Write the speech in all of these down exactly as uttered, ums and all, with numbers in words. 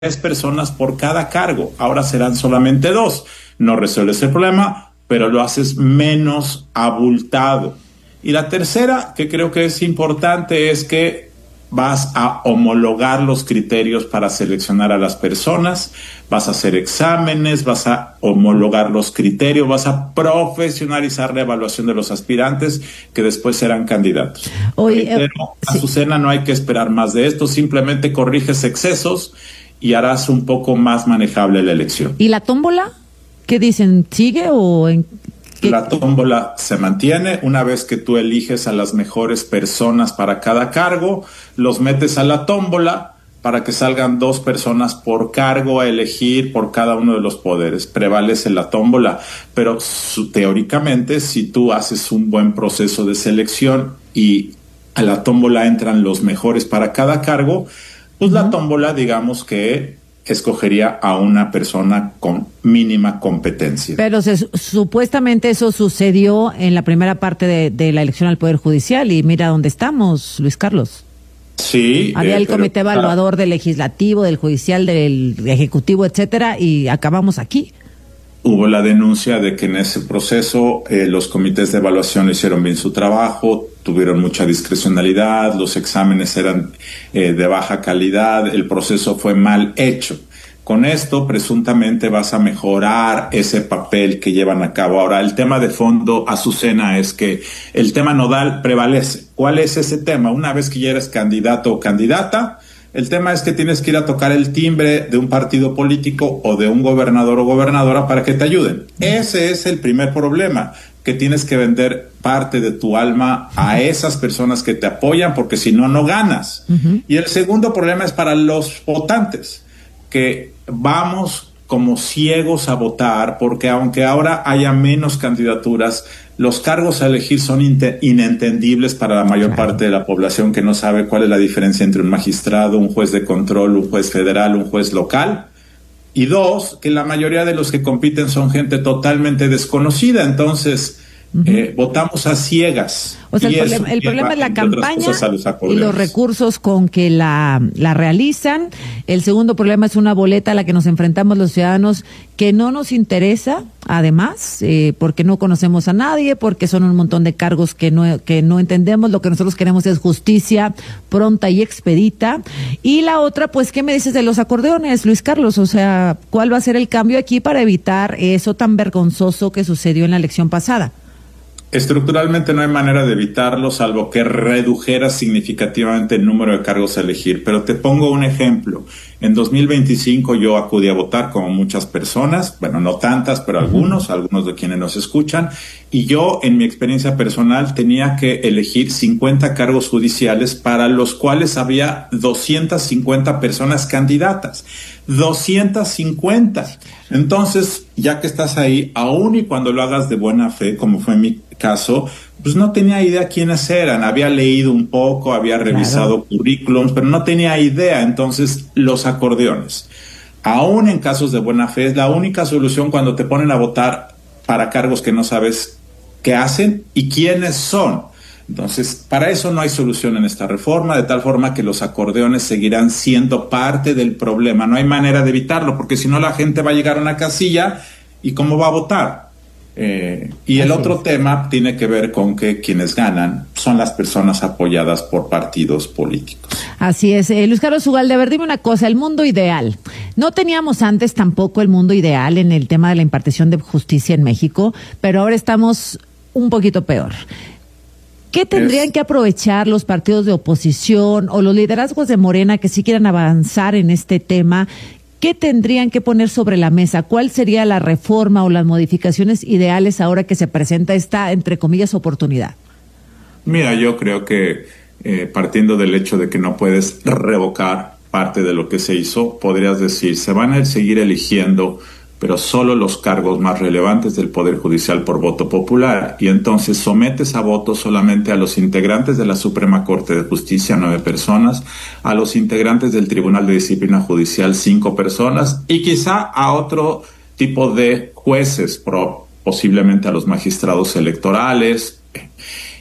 tres personas por cada cargo. Ahora serán solamente dos. No resuelves el problema, pero lo haces menos abultado. Y la tercera, que creo que es importante, es que vas a homologar los criterios para seleccionar a las personas, vas a hacer exámenes, vas a homologar los criterios, vas a profesionalizar la evaluación de los aspirantes que después serán candidatos. Oye, Pero, sí. Azucena, no hay que esperar más de esto, simplemente corriges excesos y harás un poco más manejable la elección. ¿Y la tómbola? ¿Qué dicen? ¿Sigue o en qué? La tómbola se mantiene una vez que tú eliges a las mejores personas para cada cargo, los metes a la tómbola para que salgan dos personas por cargo a elegir por cada uno de los poderes. Prevalece la tómbola, pero su, teóricamente, si tú haces un buen proceso de selección y a la tómbola entran los mejores para cada cargo, pues uh-huh. la tómbola, digamos que escogería a una persona con mínima competencia. Pero se, supuestamente eso sucedió en la primera parte de, de la elección al Poder Judicial y mira dónde estamos, Luis Carlos. Sí. Había eh, el comité pero, evaluador del legislativo, del judicial, del ejecutivo, etcétera, y acabamos aquí. Hubo la denuncia de que en ese proceso eh, los comités de evaluación hicieron bien su trabajo, tuvieron mucha discrecionalidad, los exámenes eran eh, de baja calidad, el proceso fue mal hecho. Con esto, presuntamente, vas a mejorar ese papel que llevan a cabo. Ahora, el tema de fondo, Azucena, es que el tema nodal prevalece. ¿Cuál es ese tema? Una vez que ya eres candidato o candidata, el tema es que tienes que ir a tocar el timbre de un partido político o de un gobernador o gobernadora para que te ayuden. Ese es el primer problema, que tienes que vender parte de tu alma a esas personas que te apoyan, porque si no, no ganas. Uh-huh. Y el segundo problema es para los votantes, que vamos como ciegos a votar, porque aunque ahora haya menos candidaturas, los cargos a elegir son inentendibles para la mayor parte de la población que no sabe cuál es la diferencia entre un magistrado, un juez de control, un juez federal, un juez local. Y dos, que la mayoría de los que compiten son gente totalmente desconocida, entonces uh-huh. eh, votamos a ciegas. O sea, el problema, el problema es la campaña y los recursos con que la, la realizan. El segundo problema es una boleta a la que nos enfrentamos los ciudadanos que no nos interesa, además, eh, porque no conocemos a nadie, porque son un montón de cargos que no, que no entendemos. Lo que nosotros queremos es justicia pronta y expedita. Y la otra, pues, ¿qué me dices de los acordeones, Luis Carlos? O sea, ¿cuál va a ser el cambio aquí para evitar eso tan vergonzoso que sucedió en la elección pasada? Estructuralmente no hay manera de evitarlo, salvo que redujera significativamente el número de cargos a elegir. Pero te pongo un ejemplo. En dos mil veinticinco yo acudí a votar como muchas personas, bueno, no tantas, pero algunos, algunos de quienes nos escuchan, y yo, en mi experiencia personal, tenía que elegir cincuenta cargos judiciales para los cuales había doscientas cincuenta personas candidatas. doscientas cincuenta. Entonces, ya que estás ahí, aún y cuando lo hagas de buena fe, como fue mi caso, pues no tenía idea quiénes eran. Había leído un poco, había revisado claro. currículums, pero no tenía idea. Entonces, los acordeones, aún en casos de buena fe, es la única solución cuando te ponen a votar para cargos que no sabes qué hacen y quiénes son. Entonces, para eso no hay solución en esta reforma, de tal forma que los acordeones seguirán siendo parte del problema. No hay manera de evitarlo, porque si no la gente va a llegar a una casilla y ¿cómo va a votar? Eh, y el otro tema tiene que ver con que quienes ganan son las personas apoyadas por partidos políticos. Así es. Eh, Luis Carlos Ugalde, a ver, dime una cosa, el mundo ideal. No teníamos antes tampoco el mundo ideal en el tema de la impartición de justicia en México, pero ahora estamos un poquito peor. ¿Qué tendrían es... que aprovechar los partidos de oposición o los liderazgos de Morena que sí quieran avanzar en este tema? ¿Qué tendrían que poner sobre la mesa? ¿Cuál sería la reforma o las modificaciones ideales ahora que se presenta esta, entre comillas, oportunidad? Mira, yo creo que eh, partiendo del hecho de que no puedes revocar parte de lo que se hizo, podrías decir, se van a seguir eligiendo, pero solo los cargos más relevantes del Poder Judicial por voto popular, y entonces sometes a voto solamente a los integrantes de la Suprema Corte de Justicia, nueve personas, a los integrantes del Tribunal de Disciplina Judicial, cinco personas, y quizá a otro tipo de jueces, pro, posiblemente a los magistrados electorales.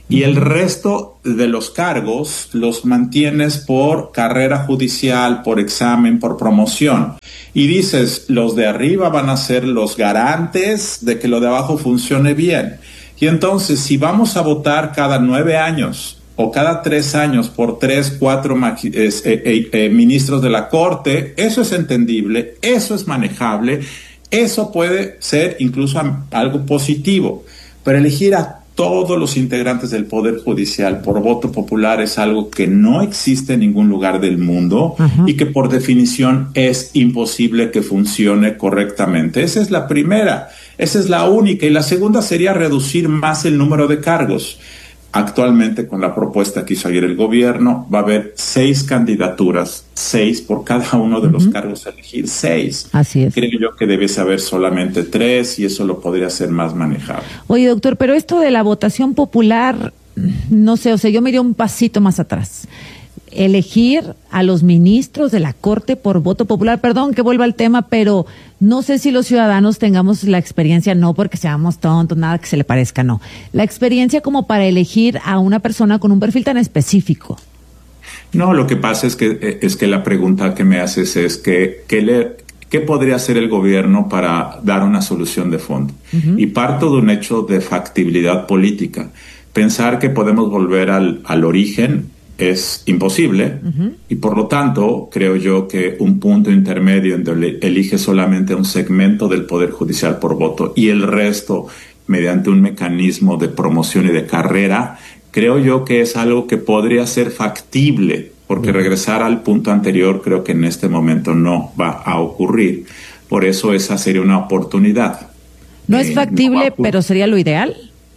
Y el resto de los cargos los mantienes por carrera judicial, por examen, por promoción. Y dices, los de arriba van a ser los garantes de que lo de abajo funcione bien. Y entonces, si vamos a votar cada nueve años o cada tres años por tres, cuatro eh, eh, eh, ministros de la Corte, eso es entendible, eso es manejable, eso puede ser incluso algo positivo. Pero elegir a todos los integrantes del Poder Judicial por voto popular es algo que no existe en ningún lugar del mundo. Uh-huh. Y que por definición es imposible que funcione correctamente. Esa es la primera, esa es la única. Y la segunda sería reducir más el número de cargos. Actualmente, con la propuesta que hizo ayer el gobierno, va a haber seis candidaturas, seis por cada uno de uh-huh. los cargos a elegir, seis. Así es. Creo yo que debe haber solamente tres y eso lo podría hacer más manejable. Oye, doctor, pero esto de la votación popular, no sé, o sea, yo me iría un pasito más atrás. Elegir a los ministros de la Corte por voto popular, perdón que vuelva al tema, pero no sé si los ciudadanos tengamos la experiencia, no porque seamos tontos, nada que se le parezca, no. La experiencia como para elegir a una persona con un perfil tan específico. No, lo que pasa es que es que la pregunta que me haces es que, que le, ¿qué podría hacer el gobierno para dar una solución de fondo? Uh-huh. Y parto de un hecho de factibilidad política. Pensar que podemos volver al, al origen es imposible. Uh-huh. Y por lo tanto creo yo que un punto intermedio en donde elige solamente un segmento del Poder Judicial por voto y el resto mediante un mecanismo de promoción y de carrera, creo yo que es algo que podría ser factible, porque regresar al punto anterior creo que en este momento no va a ocurrir. Por eso esa sería una oportunidad. No eh, es factible, no pero sería lo ideal.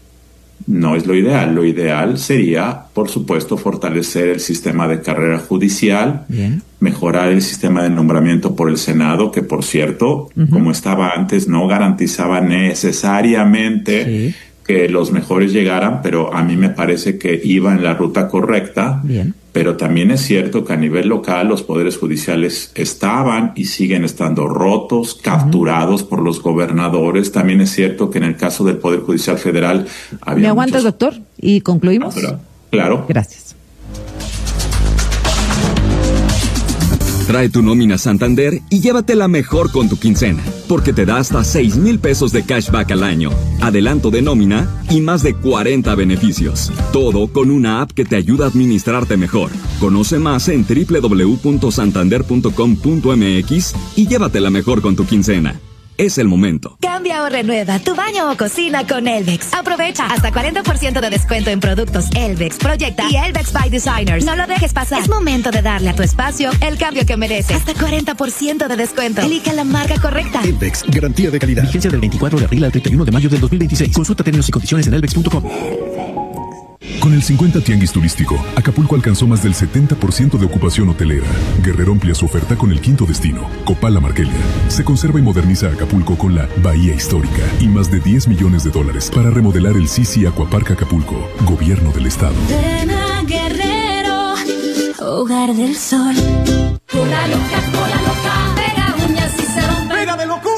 No es lo ideal. Lo ideal sería, por supuesto, fortalecer el sistema de carrera judicial, bien, mejorar el sistema de nombramiento por el Senado, que, por cierto, uh-huh. como estaba antes, no garantizaba necesariamente sí. que los mejores llegaran, pero a mí me parece que iba en la ruta correcta. Bien. Pero también es cierto que a nivel local los poderes judiciales estaban y siguen estando rotos, capturados uh-huh. por los gobernadores. También es cierto que en el caso del Poder Judicial Federal había ¿Me aguantas, muchos... doctor? ¿Y concluimos? Claro. claro. Gracias. Trae tu nómina Santander y llévatela mejor con tu quincena, porque te da hasta seis mil pesos de cashback al año, adelanto de nómina y más de cuarenta beneficios. Todo con una app que te ayuda a administrarte mejor. Conoce más en doble u doble u doble u punto santander punto com punto m x y llévatela mejor con tu quincena. Es el momento. Cambia o renueva tu baño o cocina con Elvex. Aprovecha hasta cuarenta por ciento de descuento en productos Elvex, Proyecta y Elvex by Designers. No lo dejes pasar. Es momento de darle a tu espacio el cambio que merece. Hasta cuarenta por ciento de descuento. Elige la marca correcta. Elvex, garantía de calidad. Vigencia del veinticuatro de abril al treinta y uno de mayo del dos mil veintiséis. Consulta términos y condiciones en elvex punto com. Con el cincuenta Tianguis Turístico, Acapulco alcanzó más del setenta por ciento de ocupación hotelera. Guerrero amplia su oferta con el quinto destino, Copala Marquelia. Se conserva y moderniza Acapulco con la Bahía Histórica y más de diez millones de dólares para remodelar el Sisi Aquapark Acapulco, Gobierno del Estado. Ven a Guerrero, hogar del sol. Cola loca, cola loca, pega uñas y se rompe. ¡Pega de locura!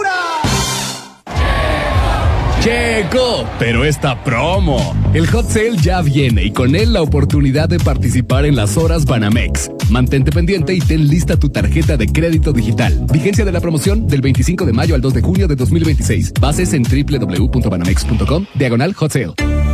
Checo, pero esta promo. El Hot Sale ya viene y con él la oportunidad de participar en las horas Banamex. Mantente pendiente y ten lista tu tarjeta de crédito digital. Vigencia de la promoción del veinticinco de mayo al dos de junio de dos mil veintiséis. Bases en doble u doble u doble u punto banamex punto com, diagonal Hot Sale.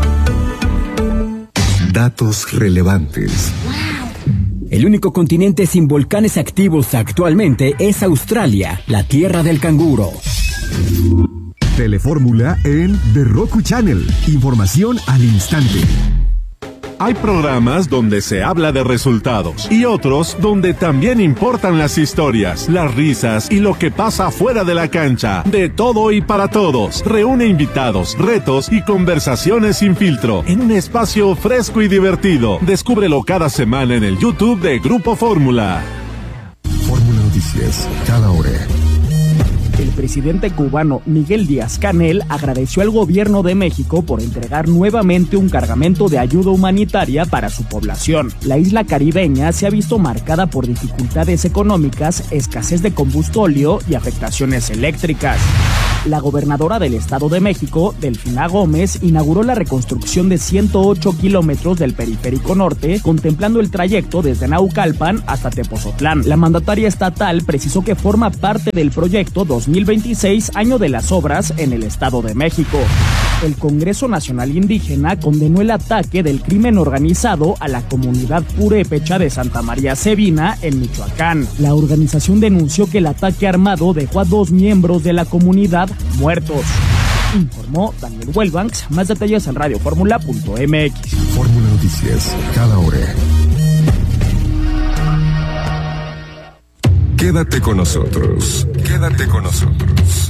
Datos relevantes. El único continente sin volcanes activos actualmente es Australia, la tierra del canguro. Telefórmula en The Roku Channel. Información al instante. Hay programas donde se habla de resultados y otros donde también importan las historias, las risas y lo que pasa fuera de la cancha. De todo y para todos. Reúne invitados, retos y conversaciones sin filtro en un espacio fresco y divertido. Descúbrelo cada semana en el YouTube de Grupo Fórmula. Fórmula Noticias, cada hora. El presidente cubano Miguel Díaz-Canel agradeció al gobierno de México por entregar nuevamente un cargamento de ayuda humanitaria para su población. La isla caribeña se ha visto marcada por dificultades económicas, escasez de combustóleo y afectaciones eléctricas. La gobernadora del Estado de México, Delfina Gómez, inauguró la reconstrucción de ciento ocho kilómetros del Periférico Norte, contemplando el trayecto desde Naucalpan hasta Tepozotlán. La mandataria estatal precisó que forma parte del proyecto dos mil veintiséis, año de las obras en el Estado de México. El Congreso Nacional Indígena condenó el ataque del crimen organizado a la comunidad purépecha de Santa María Sebina, en Michoacán. La organización denunció que el ataque armado dejó a dos miembros de la comunidad muertos. Informó Daniel Huelbanks. Más detalles en radio fórmula punto m x. Fórmula Noticias, cada hora. Quédate con nosotros. Quédate con nosotros.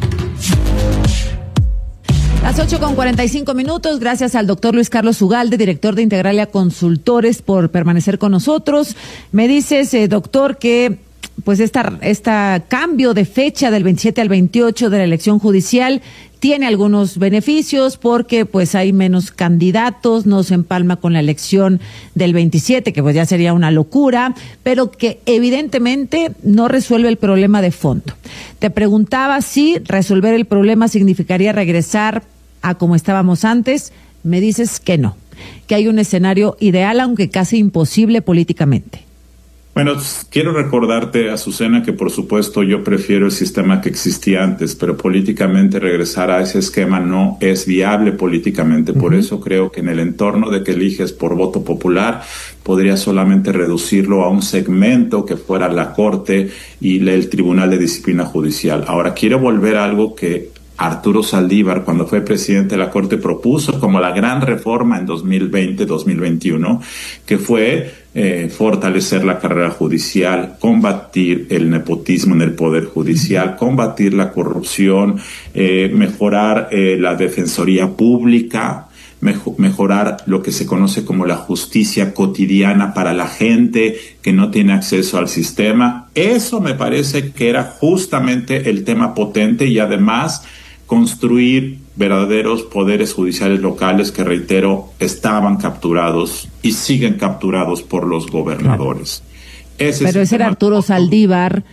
Las ocho con cuarenta y cinco minutos, gracias al doctor Luis Carlos Ugalde, director de Integralia Consultores, por permanecer con nosotros. Me dices, eh, doctor, que pues esta, esta cambio de fecha del veintisiete al veintiocho de la elección judicial tiene algunos beneficios porque pues hay menos candidatos, no se empalma con la elección del veintisiete, que pues ya sería una locura, pero que evidentemente no resuelve el problema de fondo. Te preguntaba si resolver el problema significaría regresar a como estábamos antes. Me dices que no, que hay un escenario ideal, aunque casi imposible políticamente. Bueno, quiero recordarte, Azucena, que por supuesto yo prefiero el sistema que existía antes, pero políticamente regresar a ese esquema no es viable políticamente. Por uh-huh. eso creo que en el entorno de que eliges por voto popular, podría solamente reducirlo a un segmento que fuera la Corte y el Tribunal de Disciplina Judicial. Ahora, quiero volver a algo que Arturo Saldívar, cuando fue presidente de la Corte, propuso como la gran reforma en dos mil veinte, dos mil veintiuno, que fue eh, fortalecer la carrera judicial, combatir el nepotismo en el Poder Judicial, combatir la corrupción, eh, mejorar eh, la defensoría pública, mejor, mejorar lo que se conoce como la justicia cotidiana para la gente que no tiene acceso al sistema. Eso me parece que era justamente el tema potente, y además construir verdaderos poderes judiciales locales que, reitero, estaban capturados y siguen capturados por los gobernadores. Claro. Ese Pero ese era Arturo Saldívar,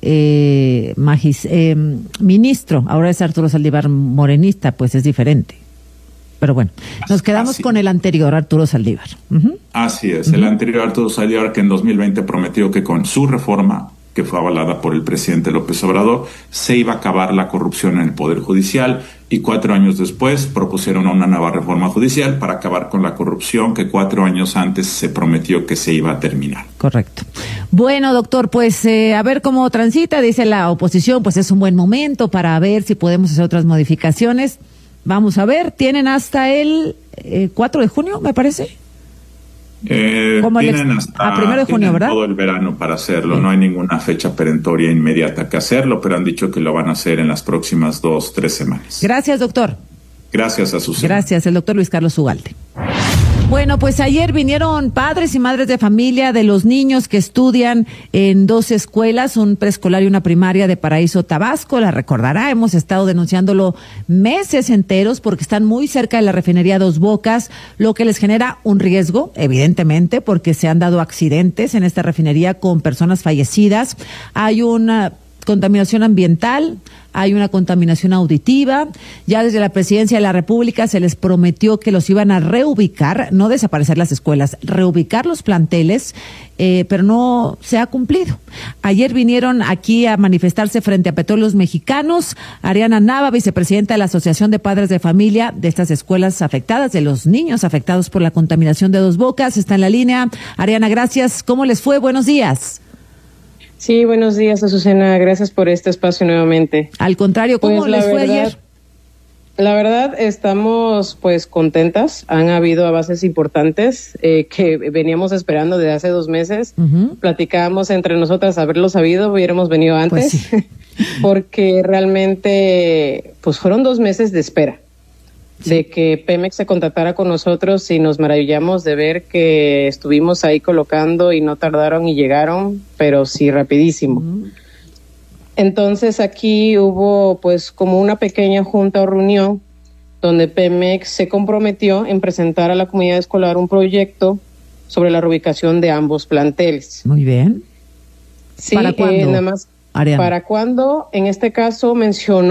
eh, magis, eh, ministro, ahora es Arturo Saldívar morenista, pues es diferente. Pero bueno, nos quedamos Así. con el anterior Arturo Saldívar. Uh-huh. Así es, uh-huh. el anterior Arturo Saldívar, que en dos mil veinte prometió que con su reforma, que fue avalada por el presidente López Obrador, se iba a acabar la corrupción en el Poder Judicial, y cuatro años después propusieron una nueva reforma judicial para acabar con la corrupción que cuatro años antes se prometió que se iba a terminar. Correcto. Bueno, doctor, pues eh, a ver cómo transita. Dice la oposición, pues es un buen momento para ver si podemos hacer otras modificaciones. Vamos a ver, tienen hasta el eh, cuatro de junio, me parece. Eh, tienen hasta a primero de junio, ¿verdad? Todo el verano para hacerlo. Sí. No hay ninguna fecha perentoria inmediata que hacerlo, pero han dicho que lo van a hacer en las próximas dos, tres semanas. Gracias, doctor. Gracias, Azucena. Gracias, el doctor Luis Carlos Ugalde. Bueno, pues ayer vinieron padres y madres de familia de los niños que estudian en dos escuelas, un preescolar y una primaria de Paraíso, Tabasco. La recordará, hemos estado denunciándolo meses enteros porque están muy cerca de la refinería Dos Bocas, lo que les genera un riesgo, evidentemente, porque se han dado accidentes en esta refinería con personas fallecidas. Hay una contaminación ambiental, hay una contaminación auditiva. Ya desde la Presidencia de la República se les prometió que los iban a reubicar, no desaparecer las escuelas, reubicar los planteles, eh, pero no se ha cumplido. Ayer vinieron aquí a manifestarse frente a Petróleos Mexicanos Ariana Nava, vicepresidenta de la Asociación de Padres de Familia de estas escuelas afectadas, de los niños afectados por la contaminación de Dos Bocas. Está en la línea. Ariana, gracias. ¿Cómo les fue? Buenos días. Sí, buenos días, Azucena. Gracias por este espacio nuevamente. Al contrario, ¿cómo pues, les fue verdad, ayer? La verdad, estamos pues contentas. Han habido avances importantes eh, que veníamos esperando desde hace dos meses. Uh-huh. Platicábamos entre nosotras, haberlo sabido, hubiéramos venido antes, pues sí. Porque realmente pues fueron dos meses de espera. De que Pemex se contactara con nosotros, y nos maravillamos de ver que estuvimos ahí colocando y no tardaron y llegaron, pero sí rapidísimo. Uh-huh. Entonces aquí hubo pues como una pequeña junta o reunión donde Pemex se comprometió en presentar a la comunidad escolar un proyecto sobre la reubicación de ambos planteles. Muy bien. Sí, ¿para cuándo? Eh, nada más, Ariana. ¿Para cuándo? En este caso mencionó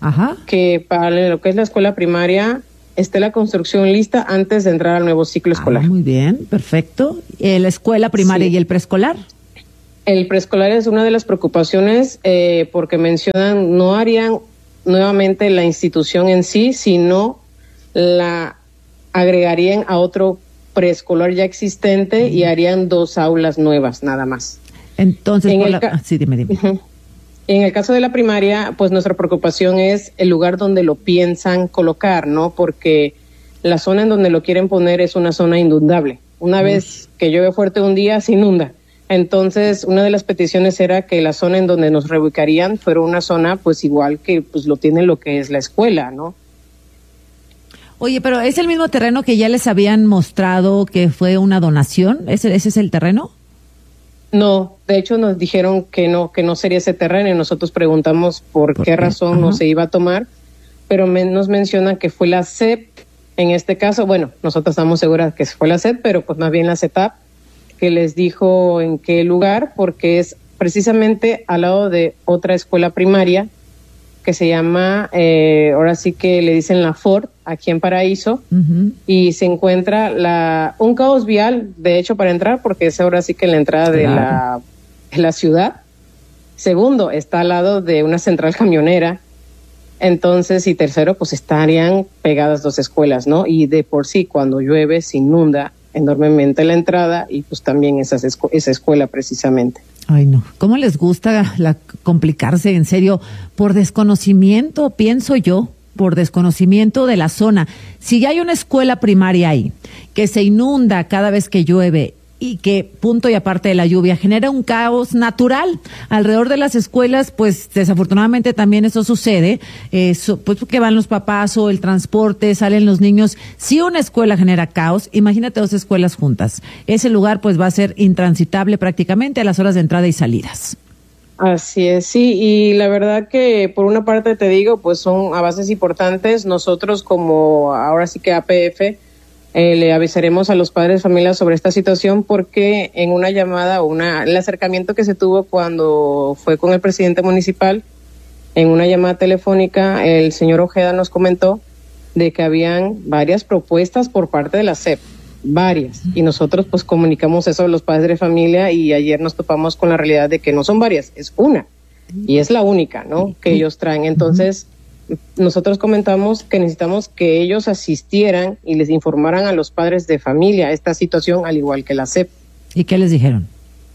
Ajá. que para lo que es la escuela primaria esté la construcción lista antes de entrar al nuevo ciclo escolar. Ah, muy bien, perfecto. ¿Eh, ¿La escuela primaria sí. y el preescolar? El preescolar es una de las preocupaciones eh, porque mencionan no harían nuevamente la institución en sí, sino la agregarían a otro preescolar ya existente uh-huh. y harían dos aulas nuevas nada más. Entonces, en por el la... ca- sí, dime, dime. Uh-huh. En el caso de la primaria, pues nuestra preocupación es el lugar donde lo piensan colocar, ¿no? Porque la zona en donde lo quieren poner es una zona inundable. Una uh-huh. vez que llueve fuerte un día, se inunda. Entonces, una de las peticiones era que la zona en donde nos reubicarían fuera una zona, pues igual que pues lo tiene lo que es la escuela, ¿no? Oye, pero ¿es el mismo terreno que ya les habían mostrado que fue una donación? ¿Ese, ese es el terreno? No, de hecho nos dijeron que no, que no sería ese terreno y nosotros preguntamos por, ¿Por qué, qué razón Ajá. no se iba a tomar, pero me, nos mencionan que fue la S E P, en este caso, bueno, nosotros estamos seguras que fue la S E P, pero pues más bien la CETAP, que les dijo en qué lugar, porque es precisamente al lado de otra escuela primaria que se llama, eh, ahora sí que le dicen la Ford, aquí en Paraíso, uh-huh. y se encuentra la un caos vial, de hecho, para entrar, porque es ahora sí que la entrada claro. de, la, de la ciudad. Segundo, está al lado de una central camionera. Entonces, y tercero, pues estarían pegadas dos escuelas, ¿no? Y de por sí, cuando llueve, se inunda enormemente la entrada y pues también esas escu- esa escuela precisamente. Ay, no. ¿Cómo les gusta la, complicarse, en serio? Por desconocimiento, pienso yo, por desconocimiento de la zona. Si ya hay una escuela primaria ahí, que se inunda cada vez que llueve y que, punto y aparte de la lluvia, genera un caos natural alrededor de las escuelas, pues desafortunadamente también eso sucede, eh, so, pues que van los papás o el transporte, salen los niños. Si una escuela genera caos, imagínate dos escuelas juntas. Ese lugar pues va a ser intransitable prácticamente a las horas de entrada y salidas. Así es, sí, y la verdad que por una parte te digo, pues son avances importantes. Nosotros como ahora sí que A P F, Eh, le avisaremos a los padres de familia sobre esta situación porque en una llamada, una, el acercamiento que se tuvo cuando fue con el presidente municipal, en una llamada telefónica, el señor Ojeda nos comentó de que habían varias propuestas por parte de la S E P, varias, y nosotros pues comunicamos eso a los padres de familia y ayer nos topamos con la realidad de que no son varias, es una, y es la única, ¿no?, que ellos traen. Entonces, nosotros comentamos que necesitamos que ellos asistieran y les informaran a los padres de familia esta situación, al igual que la S E P. ¿Y qué les dijeron?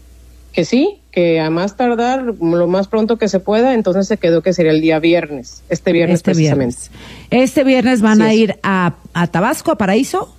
Que sí, que a más tardar, lo más pronto que se pueda. Entonces se quedó que sería el día viernes, este viernes este precisamente. Viernes. ¿Este viernes van Así a ir a, a Tabasco, a Paraíso?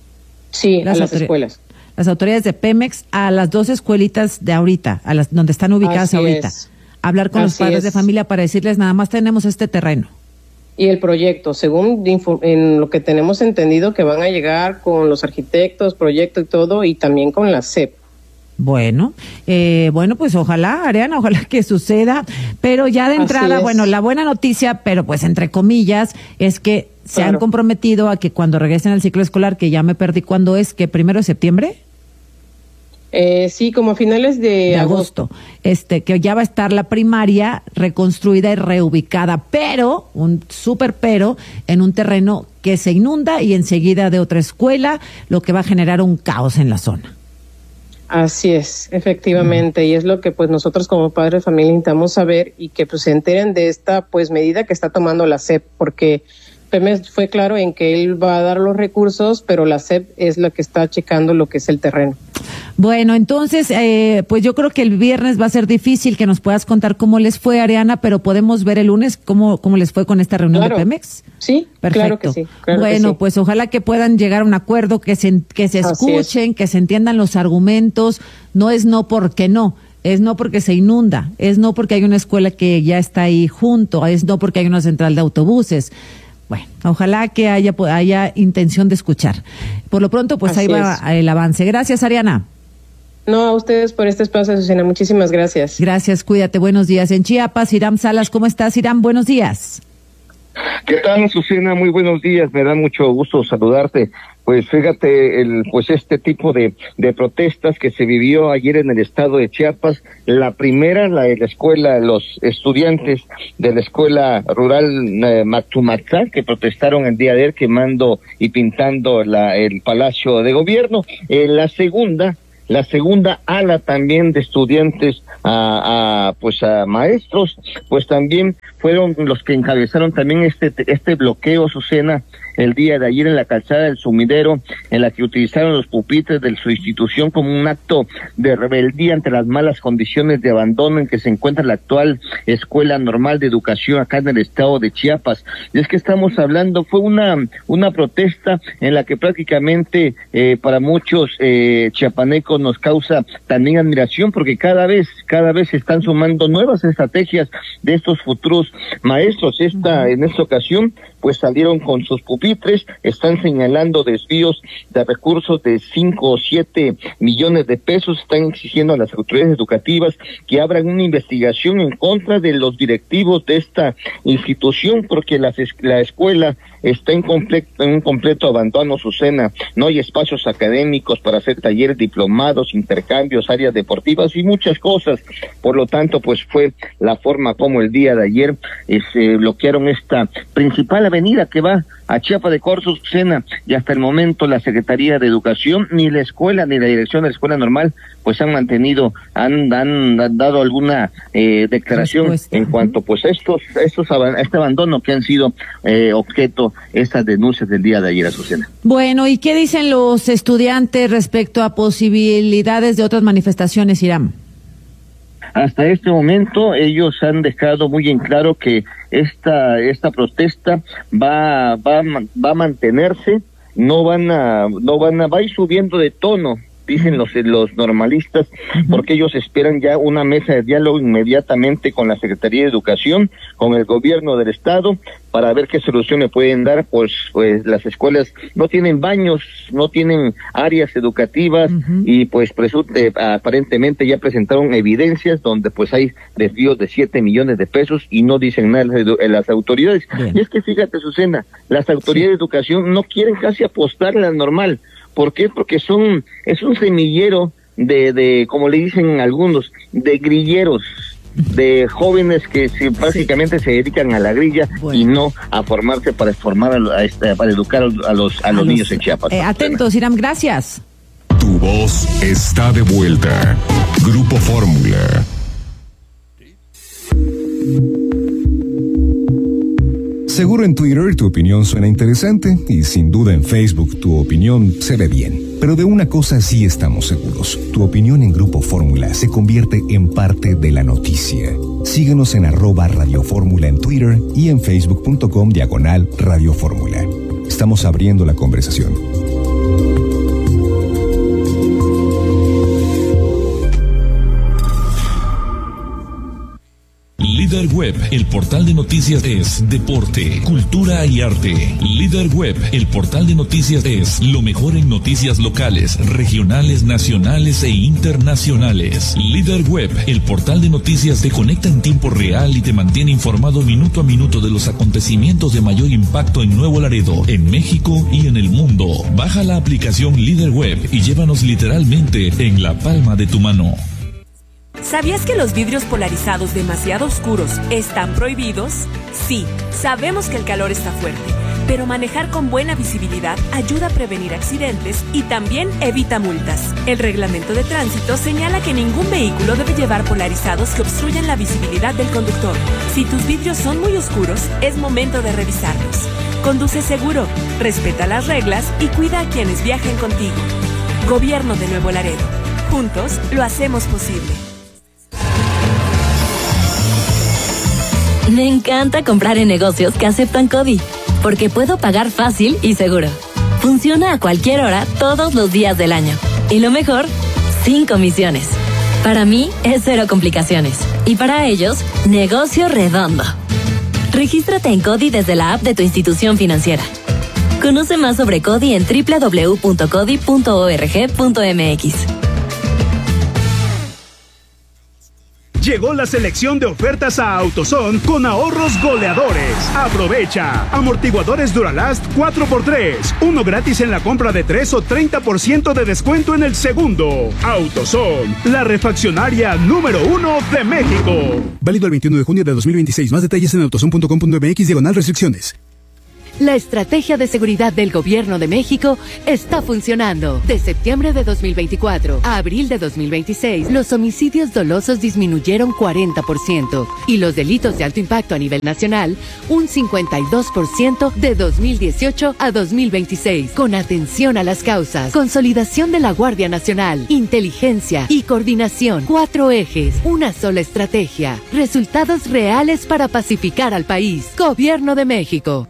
Sí, las a las escuelas. Las autoridades de Pemex, a las dos escuelitas de ahorita, a las donde están ubicadas Así ahorita. Es. Hablar con Así los padres es. de familia para decirles, nada más tenemos este terreno. Y el proyecto, según en lo que tenemos entendido, que van a llegar con los arquitectos, proyecto y todo, y también con la S E P. Bueno, eh, bueno, pues ojalá, Ariana, ojalá que suceda, pero ya de entrada, bueno, la buena noticia, pero pues entre comillas, es que se claro. han comprometido a que cuando regresen al ciclo escolar, que ya me perdí, ¿cuándo es? ¿Que primero de septiembre? Eh, sí, como a finales de, de agosto. agosto, este, que ya va a estar la primaria reconstruida y reubicada, pero, un súper pero, en un terreno que se inunda y enseguida de otra escuela, lo que va a generar un caos en la zona. Así es, efectivamente, mm. y es lo que pues nosotros como padres de familia intentamos saber y que pues se enteren de esta pues medida que está tomando la S E P, porque Pemex fue claro en que él va a dar los recursos, pero la S E P es la que está checando lo que es el terreno. Bueno, entonces, eh, pues yo creo que el viernes va a ser difícil que nos puedas contar cómo les fue, Ariana, pero podemos ver el lunes cómo, cómo les fue con esta reunión claro. de Pemex. Sí, perfecto. Claro que sí. Claro bueno, que sí. pues ojalá que puedan llegar a un acuerdo, que se, que se escuchen, que se entiendan los argumentos. No es no porque no. Es no porque se inunda, es no porque hay una escuela que ya está ahí junto, es no porque hay una central de autobuses. Bueno, ojalá que haya, haya intención de escuchar. Por lo pronto, pues Así ahí va es. el avance. Gracias, Ariana. No, a ustedes por este espacio, Susana. Muchísimas gracias. Gracias, cuídate. Buenos días. En Chiapas, Iram Salas, ¿cómo estás, Iram? Buenos días. ¿Qué tal, Susana? Muy buenos días, me da mucho gusto saludarte. Pues fíjate, el, pues este tipo de, de protestas que se vivió ayer en el estado de Chiapas, la primera, la de la escuela, los estudiantes de la escuela rural eh, Mactumatzá, que protestaron el día de ayer quemando y pintando la, el Palacio de Gobierno. Eh, la segunda, la segunda ala también de estudiantes a, a pues a maestros, pues también fueron los que encabezaron también este este bloqueo, Susana, el día de ayer en la calzada del Sumidero, en la que utilizaron los pupitres de su institución como un acto de rebeldía ante las malas condiciones de abandono en que se encuentra la actual Escuela Normal de Educación acá en el estado de Chiapas. Y es que estamos hablando, fue una una protesta en la que prácticamente eh, para muchos eh, chiapanecos nos causa también admiración, porque cada vez, cada vez se están sumando nuevas estrategias de estos futuros maestros. Esta, en esta ocasión, pues salieron con sus pupitres, están señalando desvíos de recursos de cinco o siete millones de pesos, están exigiendo a las autoridades educativas que abran una investigación en contra de los directivos de esta institución, porque la, la escuela está en, completo, en un completo abandono, Susana. No hay espacios académicos para hacer talleres, diplomados, intercambios, áreas deportivas y muchas cosas. Por lo tanto, pues fue la forma como el día de ayer eh, se bloquearon esta principal avenida que va a Chiapa de Corzo, Susana, y hasta el momento la Secretaría de Educación, ni la escuela, ni la dirección de la Escuela Normal, pues han mantenido, han, han, han dado alguna eh, declaración Respuesta. en cuanto pues estos, estos este abandono que han sido eh, objeto estas denuncias del día de ayer, Susana. Bueno, ¿y qué dicen los estudiantes respecto a posibilidades de otras manifestaciones, Hiram? Hasta este momento ellos han dejado muy en claro que esta esta protesta va va va a mantenerse, no van a no van a va a ir subiendo de tono, dicen los los normalistas, porque ellos esperan ya una mesa de diálogo inmediatamente con la Secretaría de Educación, con el gobierno del estado, para ver qué solución le pueden dar. Pues pues las escuelas no tienen baños, no tienen áreas educativas, uh-huh. y pues presunte, aparentemente ya presentaron evidencias donde pues hay desvíos de siete millones de pesos y no dicen nada las, las autoridades. Bien. Y es que fíjate, Susana, las autoridades sí. de educación no quieren casi apostar a la normal. ¿Por qué? Porque son es un semillero de, de como le dicen algunos, de grilleros, de jóvenes que se, básicamente sí. se dedican a la grilla, bueno. y no a formarse para formar a, a este, para educar a los a los, a los niños en Chiapas. Eh, atentos, Hiram, gracias. Tu voz está de vuelta. Grupo Fórmula. Seguro en Twitter tu opinión suena interesante y sin duda en Facebook tu opinión se ve bien. Pero de una cosa sí estamos seguros. Tu opinión en Grupo Fórmula se convierte en parte de la noticia. Síguenos en arroba Radio Fórmula en Twitter y en facebook.com diagonal Radio Fórmula. Estamos abriendo la conversación. Líder Web, el portal de noticias es deporte, cultura y arte. Líder Web, el portal de noticias es lo mejor en noticias locales, regionales, nacionales e internacionales. Líder Web, el portal de noticias te conecta en tiempo real y te mantiene informado minuto a minuto de los acontecimientos de mayor impacto en Nuevo Laredo, en México y en el mundo. Baja la aplicación Líder Web y llévanos literalmente en la palma de tu mano. ¿Sabías que los vidrios polarizados demasiado oscuros están prohibidos? Sí, sabemos que el calor está fuerte, pero manejar con buena visibilidad ayuda a prevenir accidentes y también evita multas. El reglamento de tránsito señala que ningún vehículo debe llevar polarizados que obstruyan la visibilidad del conductor. Si tus vidrios son muy oscuros, es momento de revisarlos. Conduce seguro, respeta las reglas y cuida a quienes viajen contigo. Gobierno de Nuevo Laredo. Juntos lo hacemos posible. Me encanta comprar en negocios que aceptan CODI, porque puedo pagar fácil y seguro. Funciona a cualquier hora, todos los días del año. Y lo mejor, sin comisiones. Para mí, es cero complicaciones. Y para ellos, negocio redondo. Regístrate en CODI desde la app de tu institución financiera. Conoce más sobre CODI en doble u doble u doble u punto codi punto org punto m x. Llegó la selección de ofertas a AutoZone con ahorros goleadores. Aprovecha. Amortiguadores Duralast cuatro por tres. Uno gratis en la compra de tres o treinta por ciento de descuento en el segundo. AutoZone, la refaccionaria número uno de México. Válido el veintiuno de junio de dos mil veintiséis. Más detalles en autozone punto com punto m x diagonal restricciones. La estrategia de seguridad del Gobierno de México está funcionando. De septiembre de dos mil veinticuatro a abril de dos mil veintiséis, los homicidios dolosos disminuyeron cuarenta por ciento y los delitos de alto impacto a nivel nacional un cincuenta y dos por ciento de dos mil dieciocho a dos mil veintiséis. Con atención a las causas, consolidación de la Guardia Nacional, inteligencia y coordinación. Cuatro ejes, una sola estrategia. Resultados reales para pacificar al país. Gobierno de México.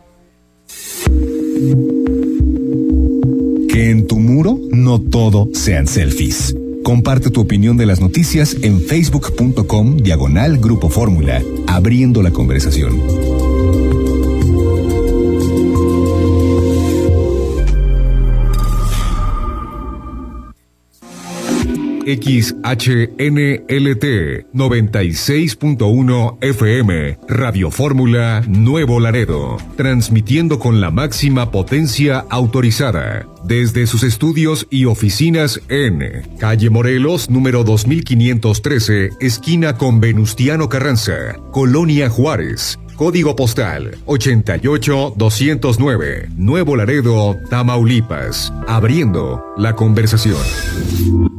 Que en tu muro no todo sean selfies. Comparte tu opinión de las noticias en facebook punto com diagonal Grupo Fórmula, abriendo la conversación. X H N L T noventa y seis punto uno F M, Radio Fórmula Nuevo Laredo, transmitiendo con la máxima potencia autorizada desde sus estudios y oficinas en Calle Morelos, número dos mil quinientos trece, esquina con Venustiano Carranza, Colonia Juárez. Código postal ochenta y ocho doscientos nueve, Nuevo Laredo, Tamaulipas, abriendo la conversación.